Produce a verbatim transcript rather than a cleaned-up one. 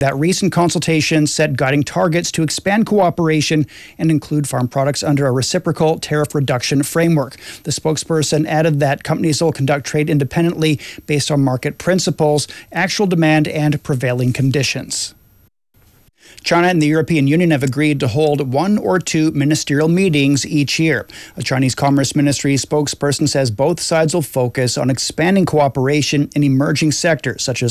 that recent consultations set guiding targets to expand cooperation and include farm products under a reciprocal tariff reduction framework. The spokesperson added that companies will conduct trade independently based on market principles, actual demand, and prevailing conditions. China and the European Union have agreed to hold one or two ministerial meetings each year. A Chinese Commerce Ministry spokesperson says both sides will focus on expanding cooperation in emerging sectors such as